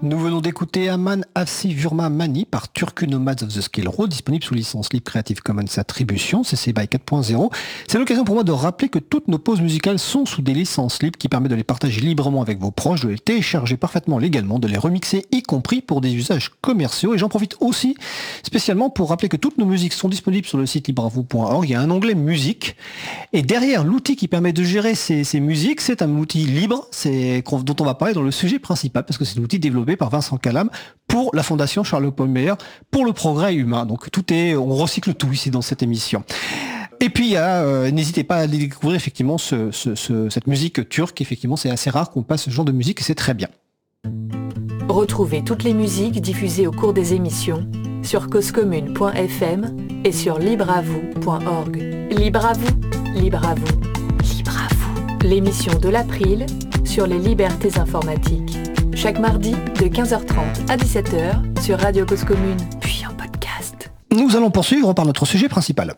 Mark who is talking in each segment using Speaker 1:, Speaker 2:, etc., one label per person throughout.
Speaker 1: Nous venons d'écouter Aman Afsi Vurma Mani par Turku Nomads of the Skill Road, disponible sous licence libre Creative Commons Attribution, CC BY 4.0. C'est l'occasion pour moi de rappeler que toutes nos pauses musicales sont sous des licences libres qui permettent de les partager librement avec vos proches, de les télécharger parfaitement légalement, de les remixer, y compris pour des usages commerciaux. Et j'en profite aussi spécialement pour rappeler que toutes nos musiques sont disponibles sur le site libravou.org. Il y a un onglet musique. Et derrière l'outil qui permet de gérer ces musiques, c'est un outil libre, dont on va parler dans le sujet principal, parce que c'est l'outil développé par Vincent Calam pour la Fondation Charles-Paul Meyer pour le progrès humain. Donc on recycle tout ici dans cette émission. Et puis n'hésitez pas à aller découvrir effectivement cette musique turque. Effectivement, c'est assez rare qu'on passe ce genre de musique et c'est très bien.
Speaker 2: Retrouvez toutes les musiques diffusées au cours des émissions sur causecommune.fm et sur libreavou.org. Libre à vous, libre à vous, libre à vous. L'émission de l'April sur les libertés informatiques. Chaque mardi de 15h30 à 17h sur Radio Cause Commune, puis en podcast.
Speaker 1: Nous allons poursuivre par notre sujet principal.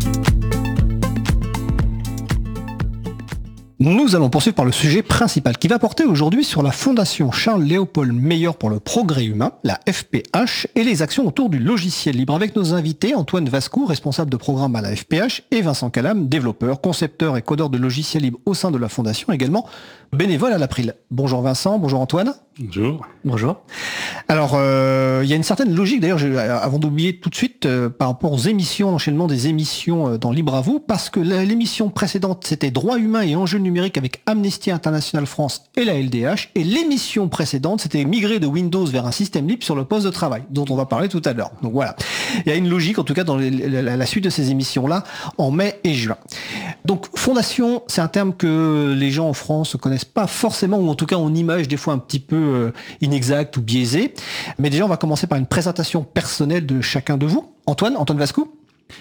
Speaker 1: Nous allons poursuivre par le sujet principal qui va porter aujourd'hui sur la Fondation Charles-Léopold Meyer pour le progrès humain, la FPH, et les actions autour du logiciel libre avec nos invités Antoine Vascou, responsable de programme à la FPH, et Vincent Calam, développeur, concepteur et codeur de logiciels libres au sein de la Fondation, également bénévole à l'April. Bonjour Vincent, bonjour Antoine.
Speaker 3: Bonjour.
Speaker 1: Bonjour. Alors, il y a une certaine logique, d'ailleurs, avant d'oublier tout de suite, par rapport aux émissions, l'enchaînement des émissions dans Libre à vous, parce que l'émission précédente, c'était Droits humains et enjeux numériques avec Amnesty International France et la LDH, et l'émission précédente, c'était migrer de Windows vers un système libre sur le poste de travail, dont on va parler tout à l'heure. Donc voilà. Il y a une logique, en tout cas, dans la suite de ces émissions-là, en mai et juin. Donc, fondation, c'est un terme que les gens en France connaissent pas forcément, ou en tout cas, on image des fois un petit peu inexact ou biaisé. Mais déjà, on va commencer par une présentation personnelle de chacun de vous. Antoine Vascou.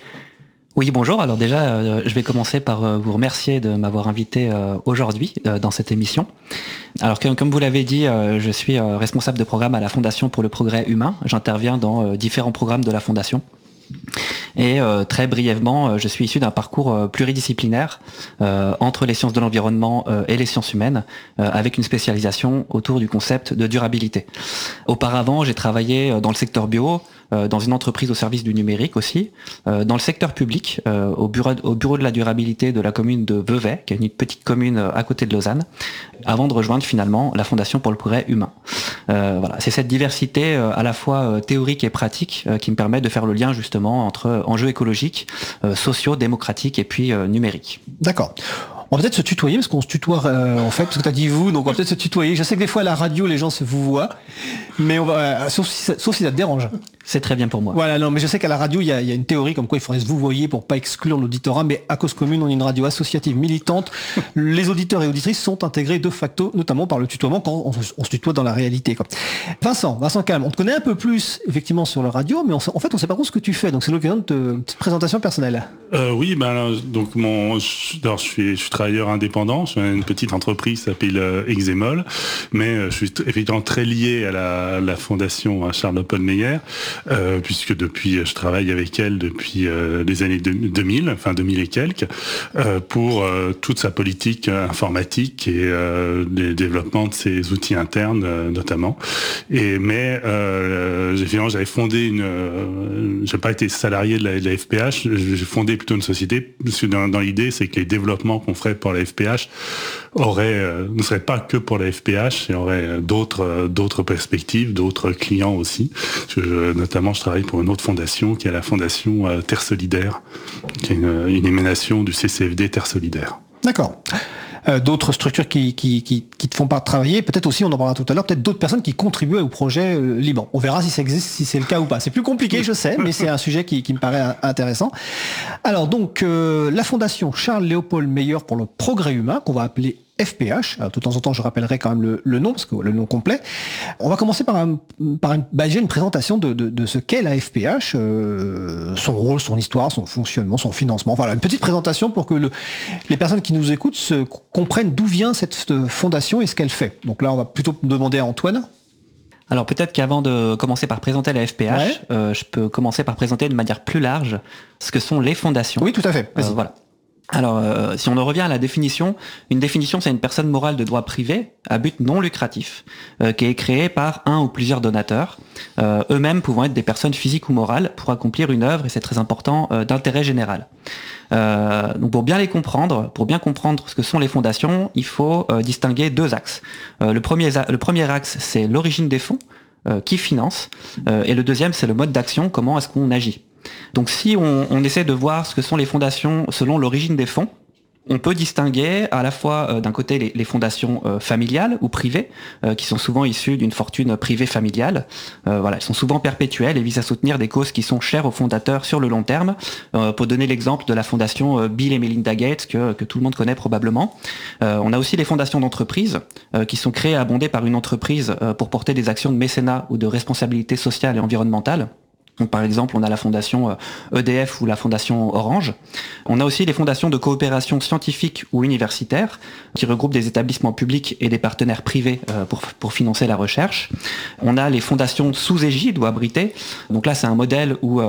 Speaker 4: Oui, bonjour. Alors déjà, je vais commencer par vous remercier de m'avoir invité aujourd'hui dans cette émission. Alors comme vous l'avez dit, je suis responsable de programme à la Fondation pour le progrès humain. J'interviens dans différents programmes de la Fondation. Et très brièvement, je suis issu d'un parcours pluridisciplinaire entre les sciences de l'environnement et les sciences humaines, avec une spécialisation autour du concept de durabilité. Auparavant, j'ai travaillé dans le secteur bio, dans une entreprise au service du numérique aussi, dans le secteur public, au bureau de la durabilité de la commune de Vevey, qui est une petite commune à côté de Lausanne, avant de rejoindre finalement la Fondation pour le progrès humain. Voilà, c'est cette diversité à la fois théorique et pratique qui me permet de faire le lien justement entre enjeux écologiques, sociaux, démocratiques et puis numériques.
Speaker 1: D'accord. On va peut-être se tutoyer, parce qu'on se tutoie en fait, parce que tu as dit vous, donc on va peut-être se tutoyer. Je sais que des fois à la radio, les gens se vous voient, mais on va, sauf si ça te dérange.
Speaker 4: C'est très bien pour moi.
Speaker 1: Voilà, non, mais je sais qu'à la radio, il y a une théorie comme quoi il faudrait se vous voyer pour pas exclure l'auditorat, mais à Cause Commune, on est une radio associative militante. Les auditeurs et auditrices sont intégrés de facto, notamment par le tutoiement, quand on se tutoie dans la réalité, quoi. Vincent Calme, on te connaît un peu plus, effectivement, sur la radio, mais en fait, on sait pas trop ce que tu fais, donc c'est l'occasion de une petite présentation personnelle.
Speaker 3: Oui, donc je suis travailleur indépendant, je suis une petite entreprise qui s'appelle Exemol, mais je suis effectivement très lié à la fondation Charles-Paul Meyer, puisque je travaille avec elle depuis les années 2000 et quelques, pour toute sa politique informatique et le développement de ses outils internes notamment. J'avais fondé j'ai pas été salarié de la FPH, j'ai fondé plutôt une société, parce que dans l'idée, c'est que les développements qu'on ferait pour la FPH ne seraient pas que pour la FPH, et auraient d'autres perspectives, d'autres clients aussi. Notamment, je travaille pour une autre fondation qui est la fondation Terre Solidaire, qui est une émanation du CCFD Terre Solidaire.
Speaker 1: D'accord. D'autres structures qui te font pas travailler, peut-être aussi, on en parlera tout à l'heure, peut-être d'autres personnes qui contribuent au projet Liban. On verra si ça existe, si c'est le cas ou pas. C'est plus compliqué, je sais, mais c'est un sujet qui me paraît intéressant. Alors donc, la Fondation Charles-Léopold Meyer pour le progrès humain, qu'on va appeler FPH. Alors, de temps en temps, je rappellerai quand même le nom, parce que le nom complet. On va commencer par une présentation de ce qu'est la FPH, son rôle, son histoire, son fonctionnement, son financement. Voilà, une petite présentation pour que les personnes qui nous écoutent comprennent d'où vient cette fondation et ce qu'elle fait. Donc là, on va plutôt demander à Antoine.
Speaker 4: Alors peut-être qu'avant de commencer par présenter la FPH, je peux commencer par présenter de manière plus large ce que sont les fondations.
Speaker 1: Oui, tout à fait.
Speaker 4: Voilà. Alors, si on en revient à la définition, une définition, c'est une personne morale de droit privé à but non lucratif, qui est créée par un ou plusieurs donateurs, eux-mêmes pouvant être des personnes physiques ou morales, pour accomplir une œuvre, et c'est très important, d'intérêt général. Donc pour bien comprendre ce que sont les fondations, il faut distinguer 2 axes. Le premier axe, c'est l'origine des fonds, qui finance, et le deuxième, c'est le mode d'action, comment est-ce qu'on agit. Donc si on essaie de voir ce que sont les fondations selon l'origine des fonds, on peut distinguer à la fois d'un côté les fondations familiales ou privées, qui sont souvent issues d'une fortune privée familiale. Elles sont souvent perpétuelles et visent à soutenir des causes qui sont chères aux fondateurs sur le long terme. Pour donner l'exemple de la fondation Bill et Melinda Gates, que tout le monde connaît probablement. On a aussi les fondations d'entreprises, qui sont créées et abondées par une entreprise pour porter des actions de mécénat ou de responsabilité sociale et environnementale. Donc, par exemple, on a la fondation EDF ou la fondation Orange. On a aussi les fondations de coopération scientifique ou universitaire qui regroupent des établissements publics et des partenaires privés pour financer la recherche. On a les fondations sous égide ou abritées. Donc là, c'est un modèle où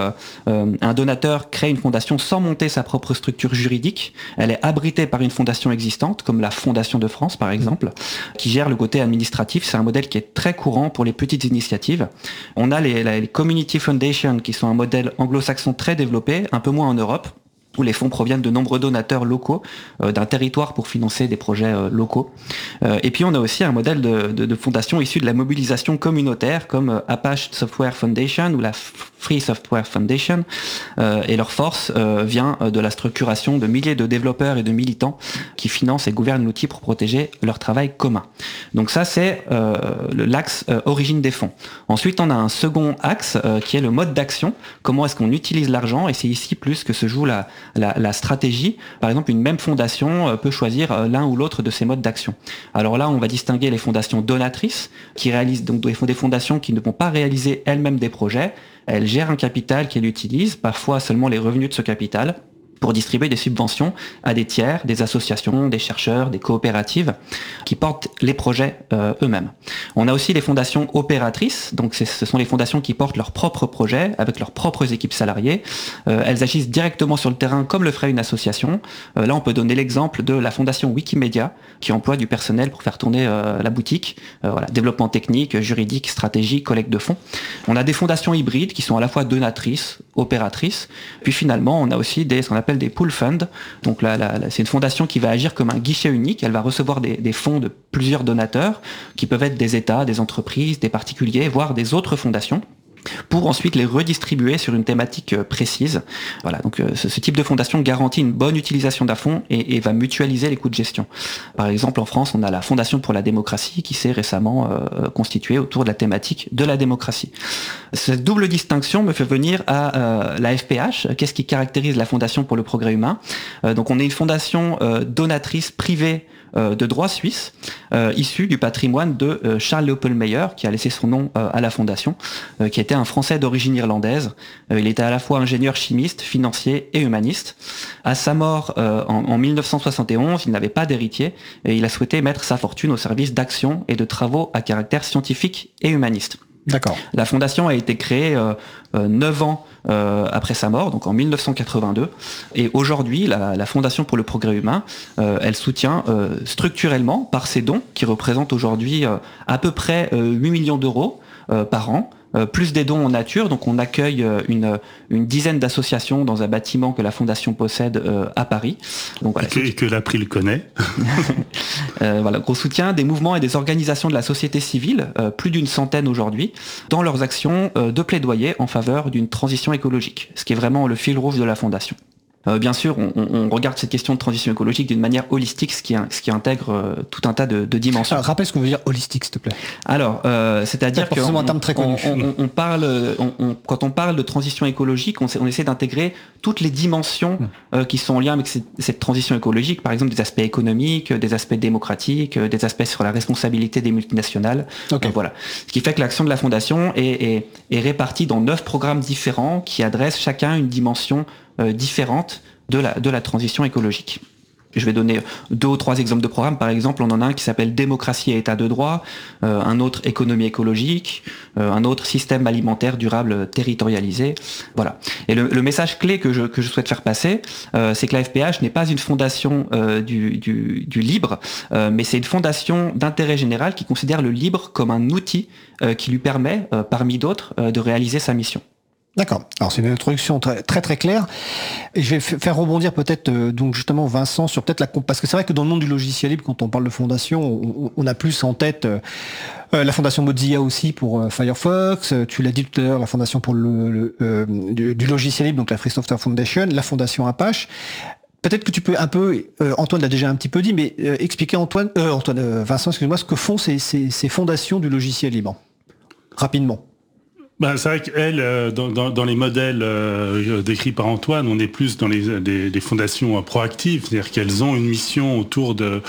Speaker 4: un donateur crée une fondation sans monter sa propre structure juridique. Elle est abritée par une fondation existante, comme la Fondation de France, par exemple, qui gère le côté administratif. C'est un modèle qui est très courant pour les petites initiatives. On a les Community Foundations, qui sont un modèle anglo-saxon très développé, un peu moins en Europe, où les fonds proviennent de nombreux donateurs locaux d'un territoire pour financer des projets locaux. Et puis on a aussi un modèle de fondation issue de la mobilisation communautaire, comme Apache Software Foundation ou la Free Software Foundation, et leur force vient de la structuration de milliers de développeurs et de militants qui financent et gouvernent l'outil pour protéger leur travail commun. Donc ça, c'est l'axe origine des fonds. Ensuite, on a un second axe qui est le mode d'action. Comment est-ce qu'on utilise l'argent? Et c'est ici plus que se joue la stratégie. Par exemple, une même fondation peut choisir l'un ou l'autre de ces modes d'action. Alors là, on va distinguer les fondations donatrices, qui réalisent donc des fondations qui ne vont pas réaliser elles-mêmes des projets. Elles gèrent un capital qu'elles utilisent, parfois seulement les revenus de ce capital, pour distribuer des subventions à des tiers, des associations, des chercheurs, des coopératives qui portent les projets eux-mêmes. On a aussi les fondations opératrices, donc ce sont les fondations qui portent leurs propres projets avec leurs propres équipes salariées. Elles agissent directement sur le terrain comme le ferait une association. Là, on peut donner l'exemple de la fondation Wikimedia qui emploie du personnel pour faire tourner la boutique. Développement technique, juridique, stratégie, collecte de fonds. On a des fondations hybrides qui sont à la fois donatrices, opératrices. Puis finalement, on a aussi ce qu'on appelle des pool funds. Donc là, c'est une fondation qui va agir comme un guichet unique. Elle va recevoir des fonds de plusieurs donateurs, qui peuvent être des États, des entreprises, des particuliers, voire des autres fondations, pour ensuite les redistribuer sur une thématique précise. Donc ce type de fondation garantit une bonne utilisation d'un fonds et va mutualiser les coûts de gestion. Par exemple, en France, on a la Fondation pour la démocratie qui s'est récemment constituée autour de la thématique de la démocratie. Cette double distinction me fait venir à la FPH. Qu'est-ce qui caractérise la Fondation pour le progrès humain? Donc on est une fondation donatrice privée de droit suisse, issu du patrimoine de Charles Leopold Meyer, qui a laissé son nom à la fondation, qui était un Français d'origine irlandaise. Il était à la fois ingénieur chimiste, financier et humaniste. À sa mort en 1971, il n'avait pas d'héritier et il a souhaité mettre sa fortune au service d'actions et de travaux à caractère scientifique et humaniste.
Speaker 1: D'accord.
Speaker 4: La fondation a été créée 9 ans après sa mort, donc en 1982. Et aujourd'hui, la Fondation pour le progrès humain, elle soutient structurellement par ses dons, qui représentent aujourd'hui à peu près 8 millions d'euros par an, plus des dons en nature. Donc on accueille une dizaine d'associations dans un bâtiment que la Fondation possède à Paris. Donc,
Speaker 3: et que l'April connaît.
Speaker 4: Gros soutien des mouvements et des organisations de la société civile, plus d'une centaine aujourd'hui, dans leurs actions de plaidoyer en faveur d'une transition écologique, ce qui est vraiment le fil rouge de la Fondation. Bien sûr, on regarde cette question de transition écologique d'une manière holistique, ce qui intègre tout un tas de dimensions.
Speaker 1: Alors, rappelle ce qu'on veut dire holistique, s'il te plaît.
Speaker 4: Alors, c'est-à-dire que
Speaker 1: un terme très connu.
Speaker 4: Quand on parle de transition écologique, on essaie d'intégrer toutes les dimensions qui sont en lien avec cette transition écologique, par exemple des aspects économiques, des aspects démocratiques, des aspects sur la responsabilité des multinationales. Okay. Ce qui fait que l'action de la Fondation est répartie dans 9 programmes différents qui adressent chacun une dimension différente de la transition écologique. Je vais donner 2 ou 3 exemples de programmes. Par exemple, on en a un qui s'appelle Démocratie et État de droit, un autre Économie écologique, un autre Système alimentaire durable territorialisé. Voilà. Et le message clé que je souhaite faire passer, c'est que la FPH n'est pas une fondation du libre, mais c'est une fondation d'intérêt général qui considère le libre comme un outil qui lui permet, parmi d'autres, de réaliser sa mission.
Speaker 1: D'accord. Alors c'est une introduction très très claire. Et je vais faire rebondir peut-être donc justement Vincent sur peut-être parce que c'est vrai que dans le monde du logiciel libre, quand on parle de fondation, on a plus en tête la fondation Mozilla aussi pour Firefox. Tu l'as dit tout à l'heure, la fondation pour du logiciel libre, donc la Free Software Foundation, la fondation Apache. Peut-être que tu peux un peu, Antoine l'a déjà un petit peu dit, mais expliquer Vincent, excuse-moi, ce que font ces fondations du logiciel libre rapidement.
Speaker 3: Ben, c'est vrai qu'elle, dans les modèles décrits par Antoine, on est plus dans des fondations proactives, c'est-à-dire qu'elles ont une mission autour de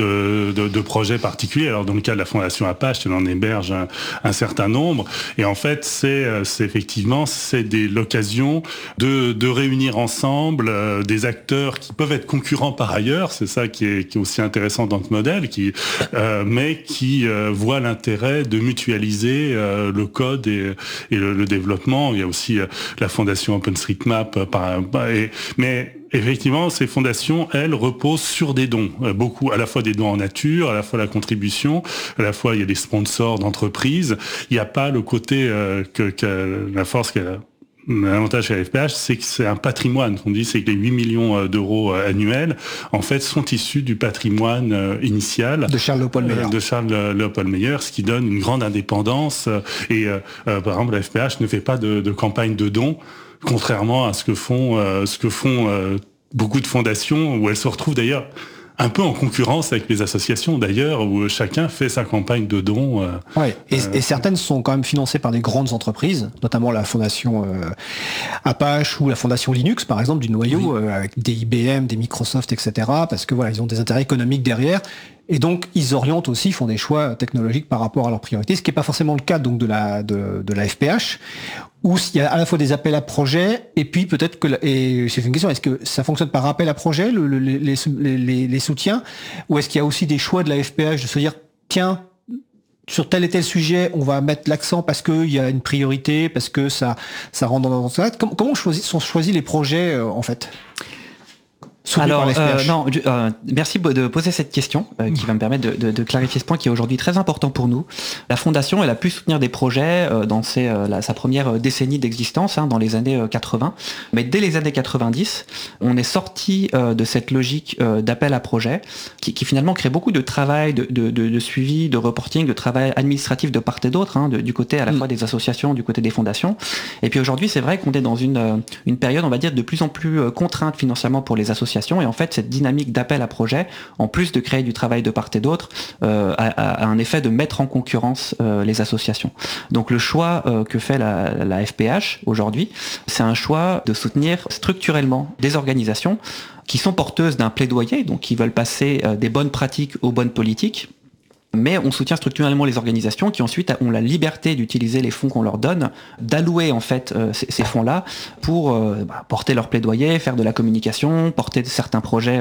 Speaker 3: projets particuliers. Alors dans le cas de la fondation Apache, elle en héberge un certain nombre, et en fait c'est effectivement l'occasion de réunir ensemble des acteurs qui peuvent être concurrents par ailleurs. C'est ça qui est aussi intéressant dans ce modèle, mais qui voit l'intérêt de mutualiser le code et le développement. Il y a aussi la fondation OpenStreetMap, mais effectivement, ces fondations, elles, reposent sur des dons. Beaucoup, à la fois des dons en nature, à la fois la contribution, à la fois il y a des sponsors d'entreprises. Il n'y a pas le côté que la force qu'elle a. L'avantage chez la FPH, c'est que c'est un patrimoine. On dit c'est que les 8 millions d'euros annuels, en fait, sont issus du patrimoine initial
Speaker 1: de Charles Leopold Meyer.
Speaker 3: De Charles Leopold Meyer, ce qui donne une grande indépendance. Et par exemple, la FPH ne fait pas de campagne de dons, contrairement à ce que font beaucoup de fondations, où elles se retrouvent d'ailleurs un peu en concurrence avec les associations d'ailleurs, où chacun fait sa campagne de dons.
Speaker 1: Ouais. Et certaines sont quand même financées par des grandes entreprises, notamment la fondation Apache ou la fondation Linux, par exemple, du noyau, avec des IBM, des Microsoft, etc. Parce que voilà, ils ont des intérêts économiques derrière. Et donc, ils orientent aussi, font des choix technologiques par rapport à leurs priorités, ce qui n'est pas forcément le cas donc de la FPH, où il y a à la fois des appels à projets, et puis peut-être et c'est une question, est-ce que ça fonctionne par appel à projet, les soutiens, ou est-ce qu'il y a aussi des choix de la FPH de se dire, tiens, sur tel et tel sujet, on va mettre l'accent parce qu'il y a une priorité, parce que ça rentre dans ça. Comment sont choisis les projets, en fait ?
Speaker 4: Alors, merci de poser cette question qui va me permettre de clarifier ce point qui est aujourd'hui très important pour nous. La Fondation, elle a pu soutenir des projets dans sa première décennie d'existence, dans les années 80. Mais dès les années 90, on est sorti de cette logique d'appel à projet qui finalement crée beaucoup de travail, de suivi, de reporting, de travail administratif de part et d'autre, du côté à la fois des associations, du côté des fondations. Et puis aujourd'hui, c'est vrai qu'on est dans une période, on va dire, de plus en plus contrainte financièrement pour les associations. Et en fait, cette dynamique d'appel à projet, en plus de créer du travail de part et d'autre, a un effet de mettre en concurrence les associations. Donc le choix que fait la FPH aujourd'hui, c'est un choix de soutenir structurellement des organisations qui sont porteuses d'un plaidoyer, donc qui veulent passer des bonnes pratiques aux bonnes politiques. Mais on soutient structurellement les organisations qui ensuite ont la liberté d'utiliser les fonds qu'on leur donne, d'allouer en fait ces fonds-là pour porter leur plaidoyer, faire de la communication, porter certains projets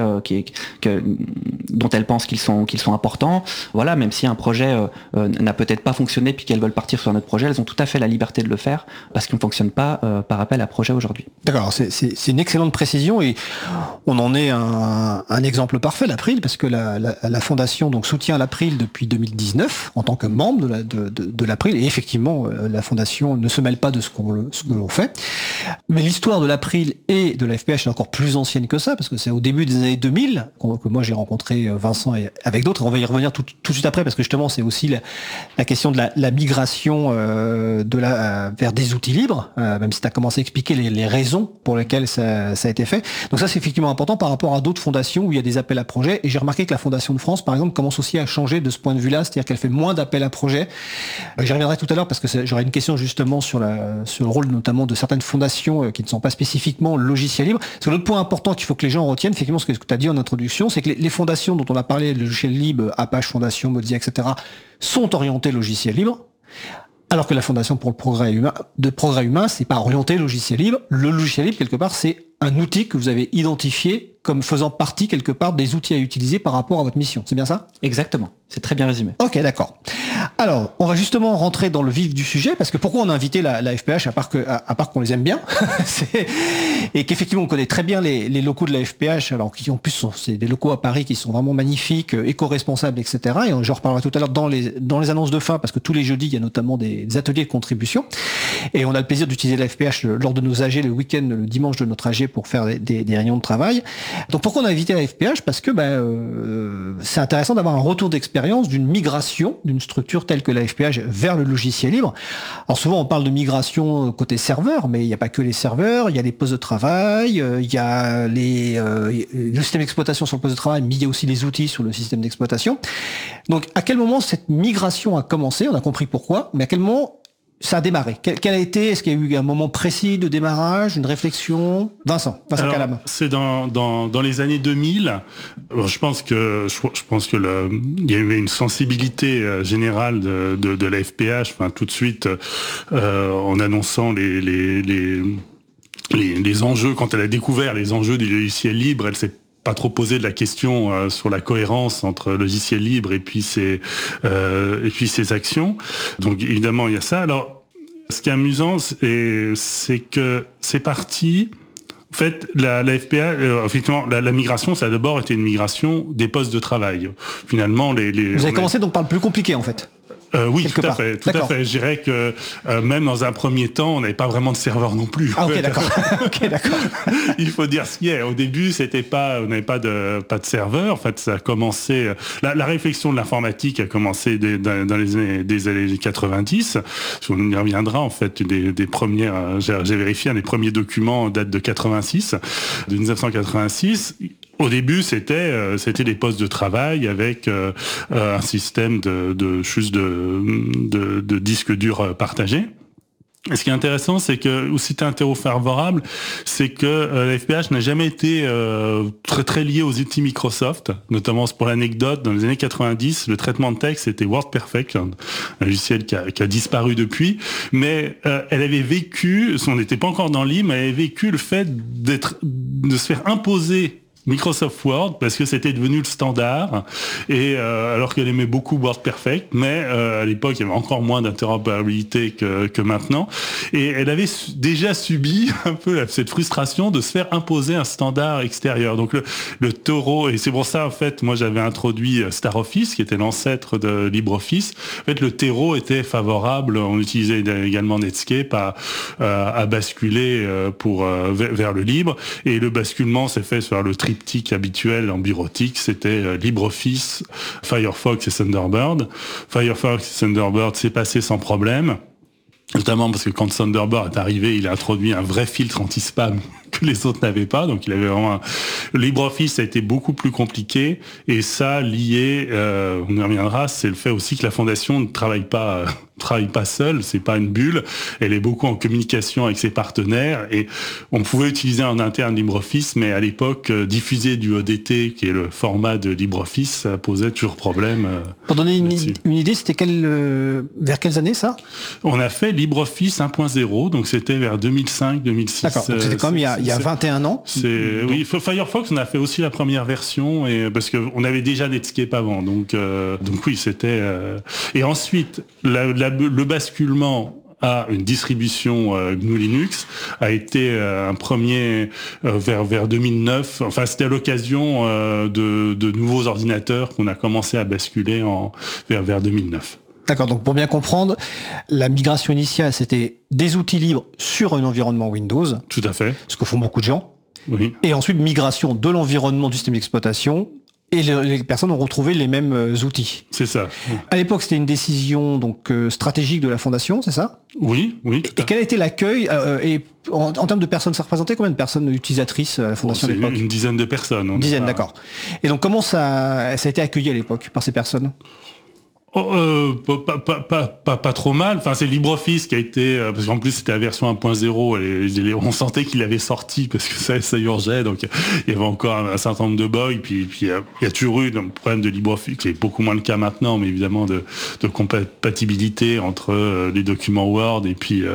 Speaker 4: dont elles pensent qu'ils sont importants. Voilà, même si un projet n'a peut-être pas fonctionné puis qu'elles veulent partir sur un autre projet, elles ont tout à fait la liberté de le faire parce qu'on ne fonctionne pas par appel à projet aujourd'hui.
Speaker 1: D'accord, c'est une excellente précision et on en est un exemple parfait, l'April, parce que la Fondation donc soutient l'April depuis 2019 en tant que membre de l'April, et effectivement la Fondation ne se mêle pas de ce que l'on fait, mais l'histoire de l'April et de la FPH est encore plus ancienne que ça, parce que c'est au début des années 2000 que moi j'ai rencontré Vincent et avec d'autres, on va y revenir tout de suite après, parce que justement c'est aussi la question de la migration vers des outils libres, même si tu as commencé à expliquer les raisons pour lesquelles ça a été fait. Donc ça c'est effectivement important par rapport à d'autres fondations où il y a des appels à projets, et j'ai remarqué que la Fondation de France par exemple commence aussi à changer de ce point de vue-là, c'est-à-dire qu'elle fait moins d'appels à projets. J'y reviendrai tout à l'heure parce que j'aurai une question justement sur le rôle notamment de certaines fondations qui ne sont pas spécifiquement logiciel libre. Parce que l'autre point important qu'il faut que les gens retiennent, effectivement ce que tu as dit en introduction, c'est que les fondations dont on a parlé, le logiciel libre, Apache Fondation, Mozilla, etc., sont orientées logiciel libre. Alors que la Fondation pour le progrès humain, c'est pas orienté logiciel libre. Le logiciel libre, quelque part, c'est un outil que vous avez identifié comme faisant partie quelque part des outils à utiliser par rapport à votre mission. C'est bien ça ?
Speaker 4: Exactement. C'est très bien résumé.
Speaker 1: Ok, d'accord. Alors, on va justement rentrer dans le vif du sujet, parce que pourquoi on a invité la FPH, à part qu'on les aime bien, et qu'effectivement on connaît très bien les locaux de la FPH, alors qui en plus c'est des locaux à Paris qui sont vraiment magnifiques, éco-responsables, etc. Et j'en reparlerai tout à l'heure dans les annonces de fin, parce que tous les jeudis il y a notamment des ateliers de contribution, et on a le plaisir d'utiliser la FPH lors de nos AG le week-end, le dimanche de notre AG pour faire des réunions de travail. Donc pourquoi on a invité la FPH ? Parce que c'est intéressant d'avoir un retour d'expérience d'une migration d'une structure telle que la FPH vers le logiciel libre. Alors souvent on parle de migration côté serveur, mais il n'y a pas que les serveurs, il y a les postes de travail, il y a le système d'exploitation sur le poste de travail, mais il y a aussi les outils sur le système d'exploitation. Donc à quel moment cette migration a commencé ? On a compris pourquoi, mais à quel moment ça a démarré ? Quel a été ? Est-ce qu'il y a eu un moment précis de démarrage, une réflexion ? Vincent Calam.
Speaker 3: C'est dans les années 2000. Alors, je pense que il y avait une sensibilité générale de la FPH. Enfin, tout de suite, en annonçant les enjeux, quand elle a découvert les enjeux du logiciel libre, elle s'est pas trop posé de la question sur la cohérence entre logiciel libre et puis ses actions. Donc évidemment il y a ça. Alors ce qui est amusant c'est que c'est parti. En fait, la FPH, effectivement, la migration, ça a d'abord été une migration des postes de travail. Finalement,
Speaker 1: vous avez commencé donc par le plus compliqué en fait.
Speaker 3: Oui, tout à fait. Je dirais que même dans un premier temps, on n'avait pas vraiment de serveur non plus.
Speaker 1: Ah, ok, d'accord.
Speaker 3: Il faut dire ce qui est. Au début, on n'avait pas de serveur. En fait, ça a commencé. La réflexion de l'informatique a commencé dans les années 90. On y reviendra en fait des premières. J'ai vérifié, les premiers documents datent de 1986. Au début, c'était des postes de travail avec un système de disques durs partagés. Et ce qui est intéressant, c'est que, ou c'était un terreau favorable, c'est que la FPH n'a jamais été très très liée aux outils Microsoft, notamment pour l'anecdote, dans les années 90, le traitement de texte c'était WordPerfect, un logiciel qui a disparu depuis, mais elle avait vécu, on n'était pas encore dans l'IM, elle avait vécu le fait de se faire imposer Microsoft Word parce que c'était devenu le standard et alors qu'elle aimait beaucoup WordPerfect, mais à l'époque il y avait encore moins d'interopérabilité que maintenant, et elle avait déjà subi un peu cette frustration de se faire imposer un standard extérieur. Donc le taureau, et c'est pour ça en fait moi j'avais introduit StarOffice qui était l'ancêtre de LibreOffice. En fait le terreau était favorable, on utilisait également Netscape à basculer vers le libre, et le basculement s'est fait sur le triptyque habituel en bureautique, c'était LibreOffice, Firefox et Thunderbird. Firefox et Thunderbird s'est passé sans problème, notamment parce que quand Thunderbird est arrivé, il a introduit un vrai filtre anti-spam que les autres n'avaient pas, donc il avait vraiment LibreOffice a été beaucoup plus compliqué, et ça lié, on y reviendra, c'est le fait aussi que la fondation ne travaille pas seule, c'est pas une bulle, elle est beaucoup en communication avec ses partenaires, et on pouvait utiliser en interne LibreOffice, mais à l'époque diffuser du ODT qui est le format de LibreOffice, ça posait toujours problème.
Speaker 1: Pour donner une idée, c'était vers quelles années ça ?
Speaker 3: On a fait LibreOffice 1.0, donc c'était vers 2005-2006.
Speaker 1: D'accord, donc c'était comme il y a 21 ans.
Speaker 3: Oui, Firefox, on a fait aussi la première version, et parce qu'on avait déjà Netscape avant, donc oui, c'était. Et ensuite, le basculement à une distribution GNU Linux a été un premier vers 2009. Enfin, c'était à l'occasion de nouveaux ordinateurs qu'on a commencé à basculer vers 2009.
Speaker 1: D'accord, donc pour bien comprendre, la migration initiale, c'était des outils libres sur un environnement Windows.
Speaker 3: Tout à fait.
Speaker 1: Ce que font beaucoup de gens.
Speaker 3: Oui.
Speaker 1: Et ensuite, migration de l'environnement du système d'exploitation. Et les personnes ont retrouvé les mêmes outils.
Speaker 3: C'est ça.
Speaker 1: À l'époque, c'était une décision donc stratégique de la fondation, c'est ça ?
Speaker 3: Oui.
Speaker 1: Et quel a été l'accueil et en termes de personnes, ça représentait combien de personnes utilisatrices à la fondation à l'époque ?
Speaker 3: Une dizaine de personnes.
Speaker 1: Une dizaine, d'accord. Et donc comment ça a été accueilli à l'époque par ces personnes ?
Speaker 3: Pas trop mal. Enfin, c'est LibreOffice qui a été, parce qu'en plus c'était la version 1.0, et on sentait qu'il avait sorti parce que ça urgeait, donc il y avait encore un certain nombre de bugs. Puis il y a toujours eu un problème de LibreOffice, qui est beaucoup moins le cas maintenant, mais évidemment de compatibilité entre les documents Word et puis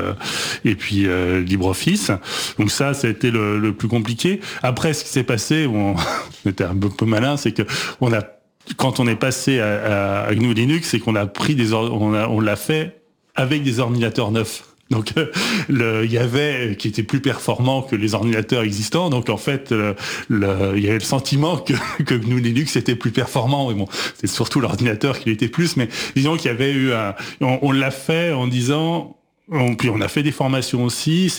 Speaker 3: LibreOffice. Donc ça a été le plus compliqué. Après, ce qui s'est passé, on était un peu malin, c'est que quand on est passé à GNU Linux, c'est qu'on a pris on l'a fait avec des ordinateurs neufs. Donc il y avait qui était plus performant que les ordinateurs existants. Donc en fait, il y avait le sentiment que GNU Linux était plus performant. Mais bon, c'est surtout l'ordinateur qui l'était plus. Mais disons qu'il y avait eu on l'a fait en disant. Puis on a fait des formations aussi.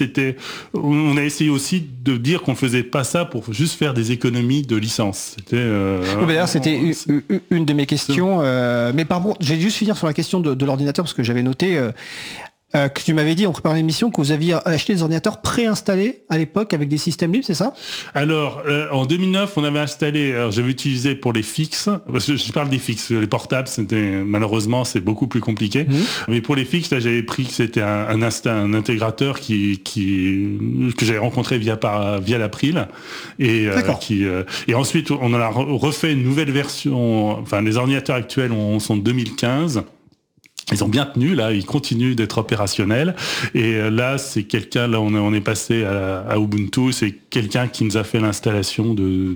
Speaker 3: On a essayé aussi de dire qu'on faisait pas ça pour juste faire des économies de licence.
Speaker 1: D'ailleurs, c'était une de mes questions. Mais pardon, je vais juste finir sur la question de l'ordinateur parce que j'avais noté. Que tu m'avais dit en préparant l'émission que vous aviez acheté des ordinateurs préinstallés à l'époque avec des systèmes libres, c'est ça?
Speaker 3: Alors, en 2009, on avait installé, j'avais utilisé pour les fixes, parce que je parle des fixes, les portables, malheureusement, c'est beaucoup plus compliqué. Mais pour les fixes, là, j'avais pris que c'était un intégrateur que j'avais rencontré via l'April, et ensuite, on en a refait une nouvelle version, enfin, les ordinateurs actuels sont de 2015. Ils ont bien tenu, là, ils continuent d'être opérationnels. Et là, c'est quelqu'un, là, on est passé à Ubuntu, c'est quelqu'un qui nous a fait l'installation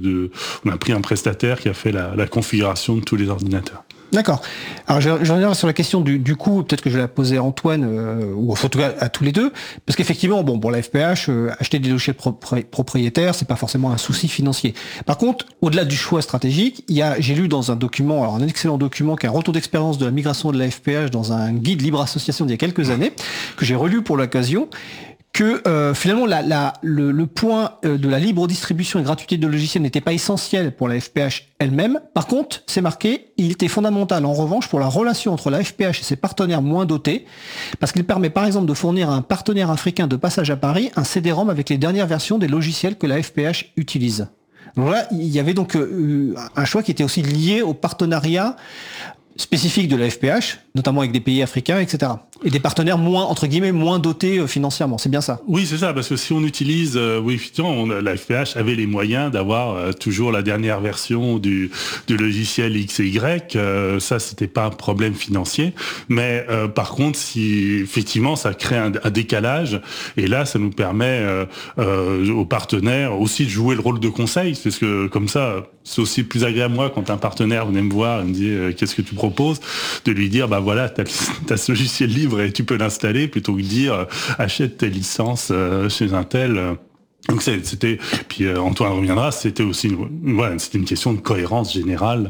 Speaker 3: on a pris un prestataire qui a fait la configuration de tous les ordinateurs.
Speaker 1: D'accord. Alors je reviens sur la question du coût, peut-être que je vais la poser à Antoine, ou en tout cas à tous les deux, parce qu'effectivement, pour la FPH, acheter des logiciels propriétaires, c'est pas forcément un souci financier. Par contre, au-delà du choix stratégique, j'ai lu dans un document, alors un excellent document, qui est un retour d'expérience de la migration de la FPH dans un guide libre association d'il y a quelques années, que j'ai relu pour l'occasion, que finalement le point de la libre distribution et gratuité de logiciels n'était pas essentiel pour la FPH elle-même. Par contre, c'est marqué, il était fondamental en revanche pour la relation entre la FPH et ses partenaires moins dotés, parce qu'il permet par exemple de fournir à un partenaire africain de passage à Paris un CD-ROM avec les dernières versions des logiciels que la FPH utilise. Donc là, il y avait donc un choix qui était aussi lié au partenariat spécifique de la FPH, notamment avec des pays africains, etc. Et des partenaires entre guillemets, moins dotés financièrement. C'est bien ça? Oui,
Speaker 3: c'est ça, parce que si on utilise, effectivement, la FPH avait les moyens d'avoir toujours la dernière version du logiciel X et Y. Ça, c'était pas un problème financier. Mais par contre, si effectivement, ça crée un décalage, et là, ça nous permet aux partenaires aussi de jouer le rôle de conseil, parce que comme ça, c'est aussi plus agréable, moi, quand un partenaire venait me voir et me dit qu'est-ce que tu proposes, de lui dire voilà, t'as ce logiciel libre et tu peux l'installer, plutôt que de dire achète tes licences chez un tel. Donc c'était, puis Antoine reviendra, c'était aussi c'était une question de cohérence générale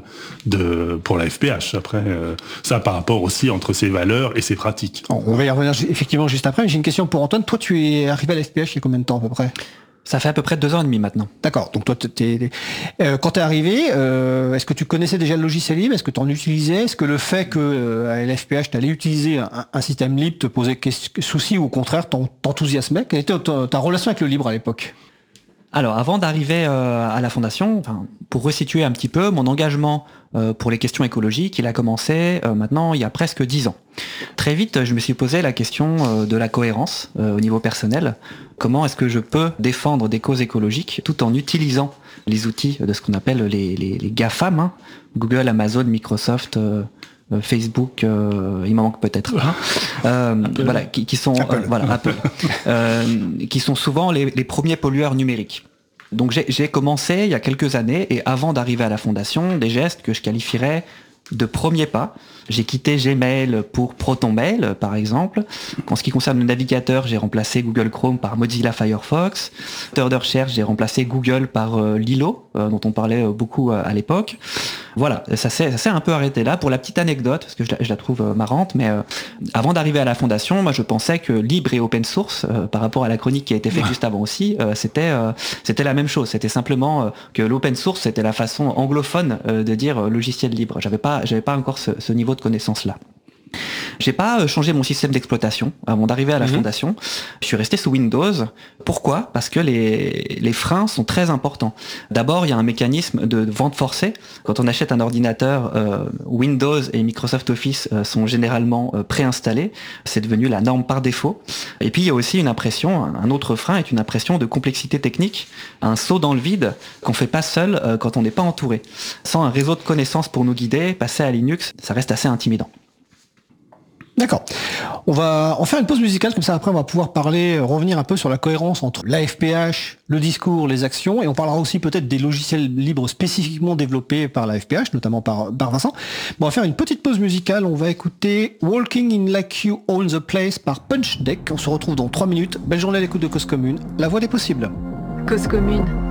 Speaker 3: pour la FPH. Après, ça par rapport aussi entre ses valeurs et ses pratiques.
Speaker 1: On va y revenir effectivement juste après, mais j'ai une question pour Antoine. Toi, tu es arrivé à la FPH il y a combien de temps à peu près?
Speaker 4: Ça fait à peu près 2 ans et demi maintenant.
Speaker 1: D'accord. Donc toi, quand t'es arrivé, est-ce que tu connaissais déjà le logiciel libre? Est-ce que tu en utilisais? Est-ce que le fait que à LFPH tu allais utiliser un système libre te posait souci ou au contraire t'enthousiasmait? Quelle était ta relation avec le libre à l'époque?
Speaker 4: Alors, avant d'arriver à la Fondation, pour resituer un petit peu, mon engagement pour les questions écologiques, il a commencé maintenant il y a presque 10 ans. Très vite, je me suis posé la question de la cohérence au niveau personnel. Comment est-ce que je peux défendre des causes écologiques tout en utilisant les outils de ce qu'on appelle les GAFAM, Google, Amazon, Microsoft, Facebook, il m'en manque peut-être qui sont Apple, qui sont souvent les premiers pollueurs numériques. Donc j'ai commencé il y a quelques années, et avant d'arriver à la Fondation, des gestes que je qualifierais de premiers pas. J'ai quitté Gmail pour ProtonMail, par exemple. En ce qui concerne le navigateur, j'ai remplacé Google Chrome par Mozilla Firefox. Moteur de recherche, j'ai remplacé Google par Lilo, dont on parlait beaucoup à l'époque. Voilà, ça s'est un peu arrêté là. Pour la petite anecdote, parce que je la trouve marrante, mais avant d'arriver à la Fondation, moi je pensais que libre et open source, par rapport à la chronique qui a été faite juste avant aussi, c'était la même chose. C'était simplement que l'open source, c'était la façon anglophone de dire logiciel libre. J'avais pas encore ce niveau de connaissance là. J'ai pas changé mon système d'exploitation avant d'arriver à la fondation. Je suis resté sous Windows. Pourquoi ? Parce que les freins sont très importants. D'abord, il y a un mécanisme de vente forcée. Quand on achète un ordinateur, Windows et Microsoft Office sont généralement préinstallés. C'est devenu la norme par défaut. Et puis, il y a aussi une impression, un autre frein est une impression de complexité technique, un saut dans le vide qu'on fait pas seul quand on n'est pas entouré. Sans un réseau de connaissances pour nous guider, passer à Linux, ça reste assez intimidant.
Speaker 1: D'accord. On va en faire une pause musicale, comme ça après on va pouvoir revenir un peu sur la cohérence entre l'AFPH, le discours, les actions, et on parlera aussi peut-être des logiciels libres spécifiquement développés par l'AFPH, notamment par Vincent. Bon, on va faire une petite pause musicale, on va écouter Walking in Like You Own the Place par Punch Deck. On se retrouve dans 3 minutes. Belle journée à l'écoute de Cause Commune, la voix des possibles.
Speaker 2: Cause Commune.